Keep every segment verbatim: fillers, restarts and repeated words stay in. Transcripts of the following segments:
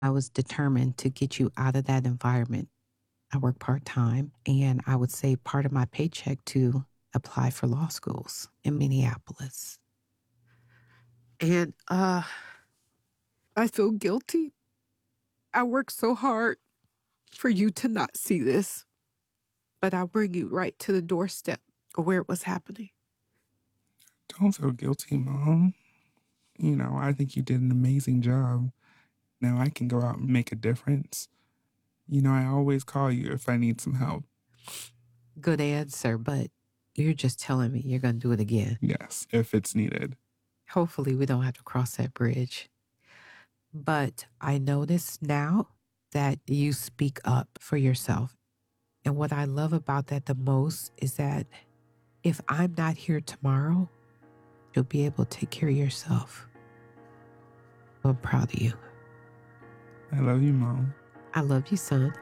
I was determined to get you out of that environment. I work part-time, and I would save part of my paycheck to apply for law schools in Minneapolis. And uh, I feel guilty. I worked so hard for you to not see this, but I'll bring you right to the doorstep of where it was happening. Don't feel guilty, Mom. You know, I think you did an amazing job. Now I can go out and make a difference. You know, I always call you if I need some help. Good answer, but you're just telling me you're going to do it again. Yes, if it's needed. Hopefully we don't have to cross that bridge. But I notice now that you speak up for yourself. And what I love about that the most is that if I'm not here tomorrow, you'll be able to take care of yourself. I'm proud of you. I love you, Mom. I love you, son.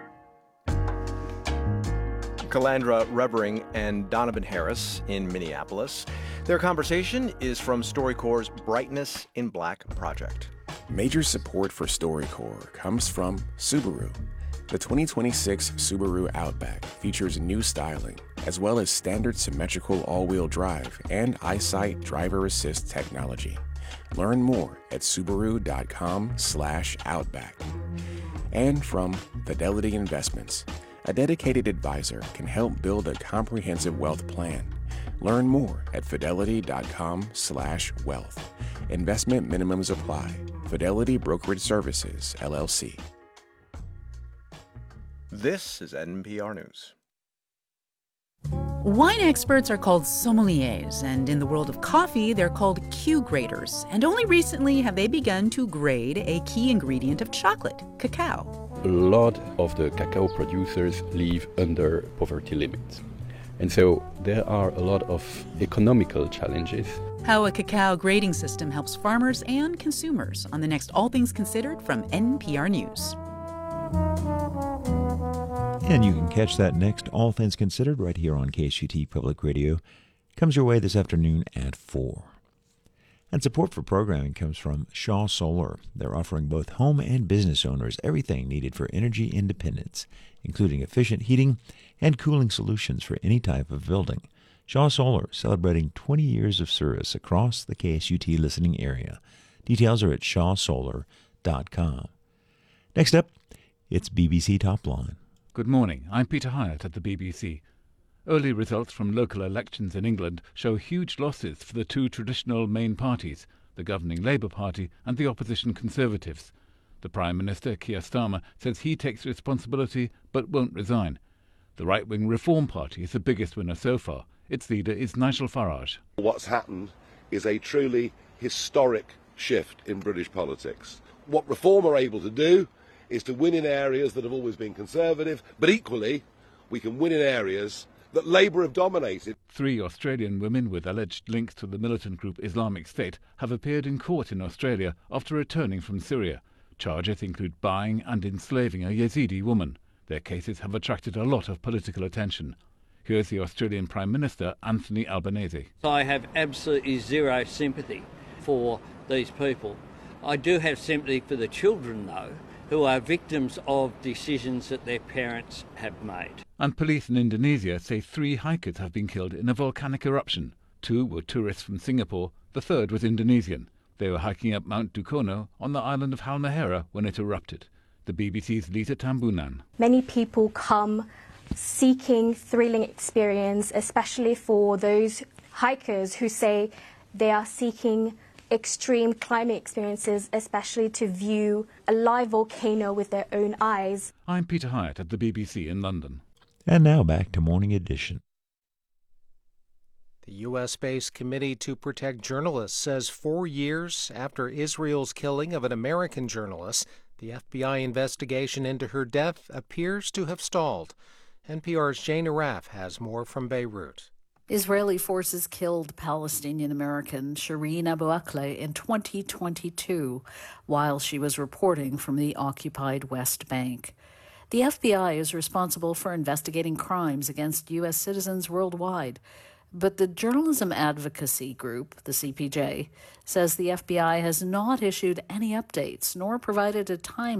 Calandra Revering and Donovan Harris in Minneapolis. Their conversation is from StoryCorps' Brightness in Black project. Major support for StoryCorps comes from Subaru. The twenty twenty-six Subaru Outback features new styling, as well as standard symmetrical all-wheel drive and EyeSight driver assist technology. Learn more at subaru.com slash outback. And from Fidelity Investments. A dedicated advisor can help build a comprehensive wealth plan. Learn more at fidelity.com slash wealth. Investment minimums apply. Fidelity Brokerage Services, L L C. This is N P R News. Wine experts are called sommeliers, and in the world of coffee, they're called Q graders. And only recently have they begun to grade a key ingredient of chocolate, cacao. A lot of the cacao producers live under poverty limits. And so there are a lot of economical challenges. How a cacao grading system helps farmers and consumers on the next All Things Considered from N P R News. And you can catch that next All Things Considered right here on K S U T Public Radio. Comes your way this afternoon at four. And support for programming comes from Shaw Solar. They're offering both home and business owners everything needed for energy independence, including efficient heating and cooling solutions for any type of building. Shaw Solar, celebrating twenty years of service across the K S U T listening area. Details are at shaw solar dot com. Next up, it's B B C Top Line. Good morning. I'm Peter Hyatt at the B B C. Early results from local elections in England show huge losses for the two traditional main parties, the governing Labour Party and the opposition Conservatives. The Prime Minister, Keir Starmer, says he takes responsibility but won't resign. The right-wing Reform Party is the biggest winner so far. Its leader is Nigel Farage. What's happened is a truly historic shift in British politics. What Reform are able to do is to win in areas that have always been Conservative, but equally we can win in areas that Labour have dominated. Three Australian women with alleged links to the militant group Islamic State have appeared in court in Australia after returning from Syria. Charges include buying and enslaving a Yazidi woman. Their cases have attracted a lot of political attention. Here's the Australian Prime Minister, Anthony Albanese. I have absolutely zero sympathy for these people. I do have sympathy for the children, though, who are victims of decisions that their parents have made. And police in Indonesia say three hikers have been killed in a volcanic eruption. Two were tourists from Singapore, the third was Indonesian. They were hiking up Mount Dukono on the island of Halmahera when it erupted. The B B C's Lita Tambunan. Many people come seeking thrilling experience, especially for those hikers who say they are seeking extreme climate experiences, especially to view a live volcano with their own eyes. I'm Peter Hyatt at the B B C in London. And now back to Morning Edition. The U S-based Committee to Protect Journalists says four years after Israel's killing of an American journalist, the F B I investigation into her death appears to have stalled. N P R's Jane Araf has more from Beirut. Israeli forces killed Palestinian-American Shireen Abu Akleh in twenty twenty-two while she was reporting from the occupied West Bank. The F B I is responsible for investigating crimes against U S citizens worldwide. But the journalism advocacy group, the C P J, says the F B I has not issued any updates nor provided a time